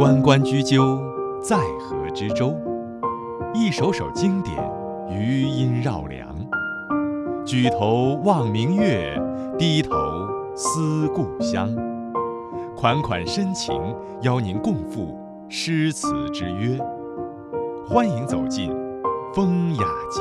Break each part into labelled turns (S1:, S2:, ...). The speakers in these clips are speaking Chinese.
S1: 关关雎鸠，在河之洲。一首首经典，余音绕梁。举头望明月，低头思故乡。款款深情，邀您共赴诗词之约。欢迎走进风雅集。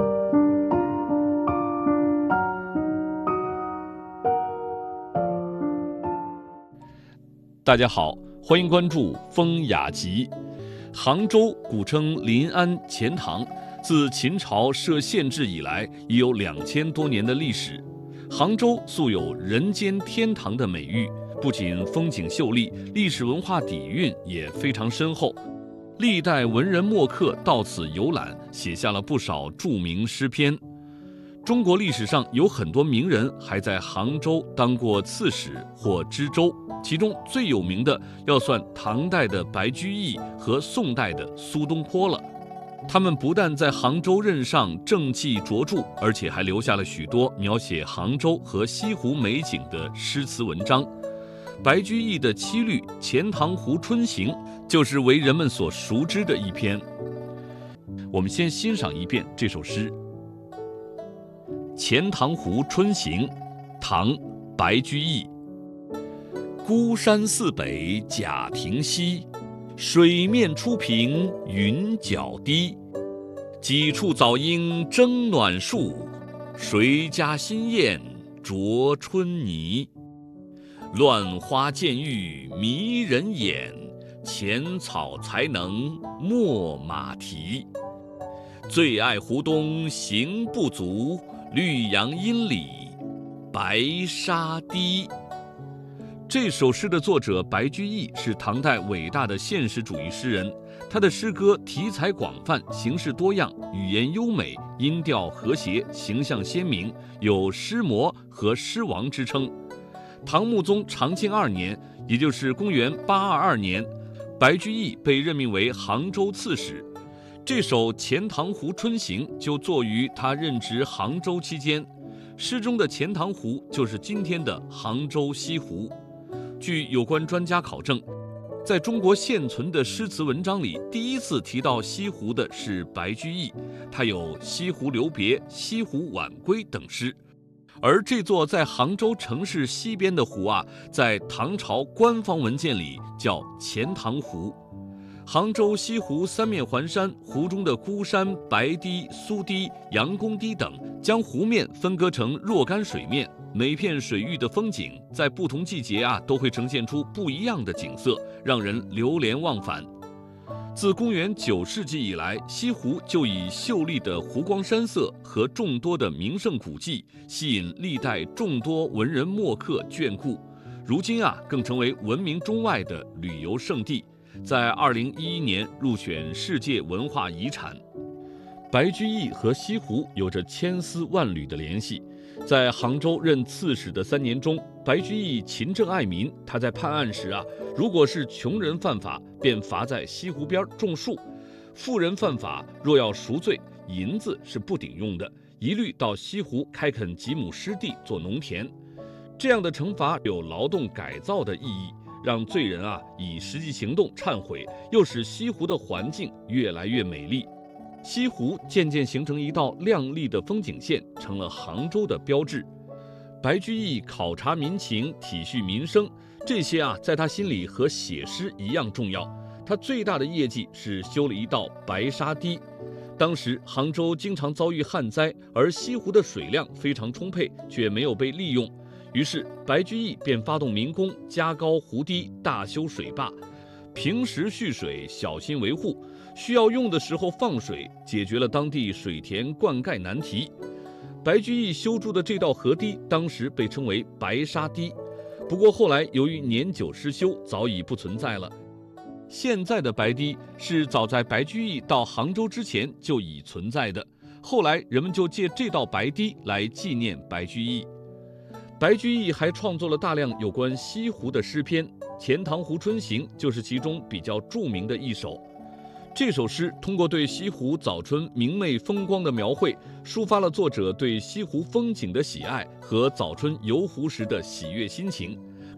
S2: 大家好，欢迎关注风雅集。杭州古称临安、钱塘，自秦朝设县制以来，已有2000多年的历史。杭州素有人间天堂的美誉，不仅风景秀丽，历史文化底蕴也非常深厚。历代文人墨客到此游览，写下了不少著名诗篇。中国历史上有很多名人还在杭州当过刺史或知州，其中最有名的要算唐代的白居易和宋代的苏东坡了。他们不但在杭州任上政绩卓著，而且还留下了许多描写杭州和西湖美景的诗词文章。白居易的七律《钱塘湖春行》就是为人们所熟知的一篇。我们先欣赏一遍这首诗。《钱塘湖春行》唐·白居易。孤山寺北贾亭西，水面初平云脚低。几处早莺争暖树，谁家新燕啄春泥。乱花渐欲迷人眼，浅草才能没马蹄。最爱湖东行不足，绿杨阴里白沙堤。这首诗的作者白居易是唐代伟大的现实主义诗人，他的诗歌题材广泛，形式多样，语言优美，音调和谐，形象鲜明，有诗魔和诗王之称。唐穆宗长庆2年，也就是公元822年，白居易被任命为杭州刺史。这首《钱塘湖春行》就作于他任职杭州期间。诗中的钱塘湖就是今天的杭州西湖。据有关专家考证，在中国现存的诗词文章里，第一次提到西湖的是白居易，他有《西湖留别》《西湖晚归》等诗。而这座在杭州城市西边的湖啊，在唐朝官方文件里叫钱塘湖。杭州西湖三面环山，湖中的孤山、白堤、苏堤、杨公堤等，将湖面分割成若干水面，每片水域的风景在不同季节都会呈现出不一样的景色，让人流连忘返。自公元9世纪以来，西湖就以秀丽的湖光山色和众多的名胜古迹，吸引历代众多文人墨客眷顾。如今更成为闻名中外的旅游胜地，在2011年入选世界文化遗产。白居易和西湖有着千丝万缕的联系。在杭州任刺史的3年中，白居易勤政爱民，他在判案时如果是穷人犯法，便罚在西湖边种树；富人犯法，若要赎罪，银子是不顶用的，一律到西湖开垦几亩湿地做农田。这样的惩罚有劳动改造的意义，让罪人以实际行动忏悔，又使西湖的环境越来越美丽。西湖渐渐形成一道亮丽的风景线，成了杭州的标志。白居易考察民情，体恤民生，这些在他心里和写诗一样重要。他最大的业绩是修了一道白沙堤。当时杭州经常遭遇旱灾，而西湖的水量非常充沛，却没有被利用。于是白居易便发动民工加高湖堤，大修水坝，平时蓄水，小心维护，需要用的时候放水，解决了当地水田灌溉难题。白居易修筑的这道河堤当时被称为白沙堤，不过后来由于年久失修，早已不存在了。现在的白堤是早在白居易到杭州之前就已存在的，后来人们就借这道白堤来纪念白居易。白居易还创作了大量有关西湖的诗篇，《钱塘湖春行》就是其中比较著名的一首。这首诗通过对西湖早春明媚风光的描绘，抒发了作者对西湖风景的喜爱和早春游湖时的喜悦心情，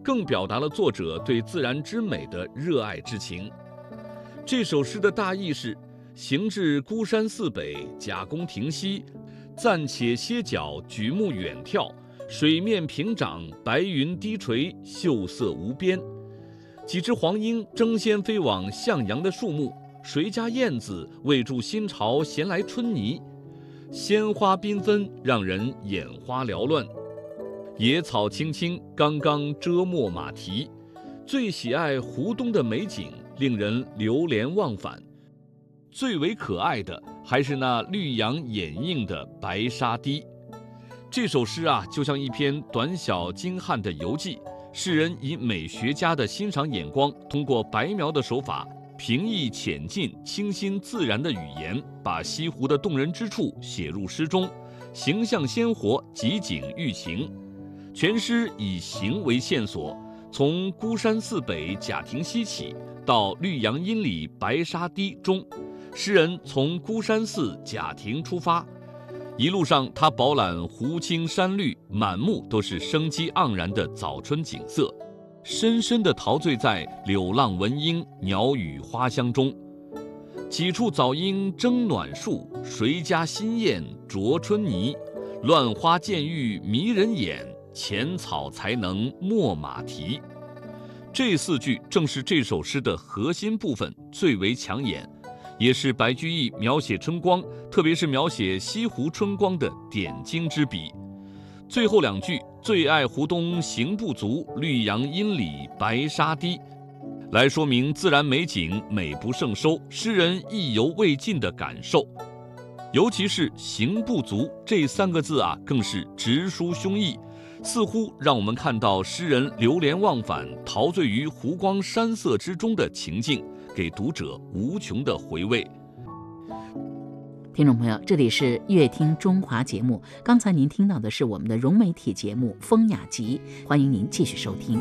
S2: 更表达了作者对自然之美的热爱之情。这首诗的大意是：行至孤山寺北，甲宫亭西，暂且歇脚，举目远眺，水面平涨，白云低垂，秀色无边。几只黄莺争先飞往向阳的树木，谁家燕子为助新巢衔来春泥。鲜花缤纷，让人眼花缭乱。野草青青，刚刚遮没马蹄。最喜爱湖东的美景，令人流连忘返。最为可爱的还是那绿杨掩映的白沙堤。这首诗啊，就像一篇短小精悍的游记，诗人以美学家的欣赏眼光，通过白描的手法，平易浅近、清新自然的语言，把西湖的动人之处写入诗中，形象鲜活，集景寓情。全诗以行为线索，从孤山寺北贾亭西起，到绿杨阴里白沙堤中，诗人从孤山寺贾亭出发，一路上他饱览湖青山绿，满目都是生机盎然的早春景色，深深地陶醉在柳浪闻莺、鸟语花香中。几处早莺争暖树，谁家新燕啄春泥？乱花渐欲迷人眼，浅草才能没马蹄。这4句正是这首诗的核心部分，最为抢眼，也是白居易描写春光，特别是描写西湖春光的点睛之笔。最后2句最爱湖东行不足，绿杨阴里白沙堤，来说明自然美景美不胜收，诗人意犹未尽的感受。尤其是行不足这3个字啊，更是直抒胸臆，似乎让我们看到诗人流连忘返、陶醉于湖光山色之中的情境，给读者无穷的回味。
S3: 听众朋友，这里是乐听中华节目，刚才您听到的是我们的融媒体节目《风雅集》，欢迎您继续收听。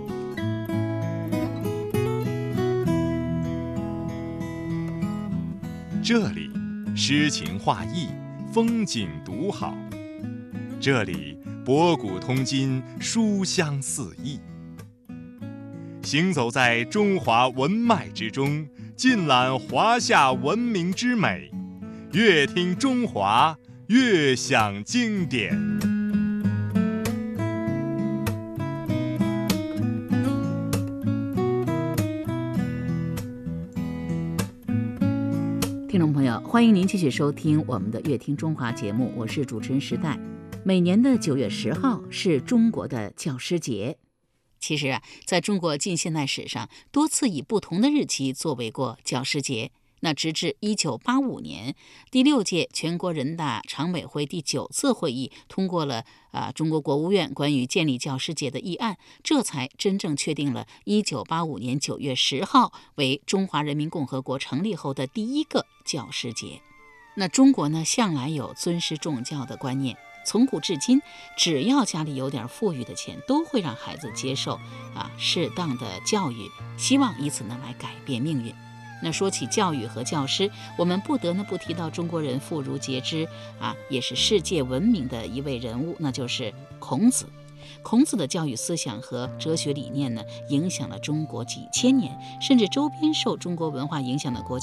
S1: 这里诗情画意，风景独好。这里博古通今，书香四溢。行走在中华文脉之中，尽览华夏文明之美，越听中华，越享经典。
S3: 听众朋友，欢迎您继续收听我们的乐听中华节目，我是主持人时代。每年的9月10号是中国的教师节。其实啊，在中国近现代史上，多次以不同的日期作为过教师节。那直至1985年，第6届全国人大常委会第9次会议通过了中国国务院关于建立教师节的议案，这才真正确定了1985年9月10号为中华人民共和国成立后的第1个教师节。那中国呢，向来有尊师重教的观念，从古至今，只要家里有点富裕的钱，都会让孩子接受适当的教育，希望以此呢来改变命运。那说起教育和教师，我们不得不提到中国人妇孺皆知也是世界闻名的一位人物，那就是孔子。孔子的教育思想和哲学理念呢，影响了中国几千年，甚至周边受中国文化影响的国家